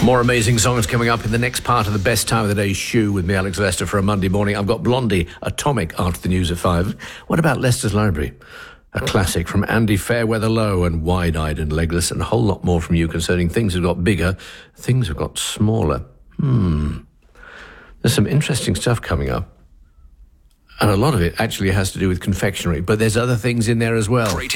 More amazing songs coming up in the next part of the best time of the day shoe with me, Alex Lester, for a Monday morning. I've got Blondie, Atomic, after the news at 5. What about Leicester's Library? A classic from Andy Fairweather Low and Wide-Eyed and Legless, and a whole lot more from you concerning things have got bigger, things have got smaller. There's some interesting stuff coming up. And a lot of it actually has to do with confectionery, but there's other things in there as well.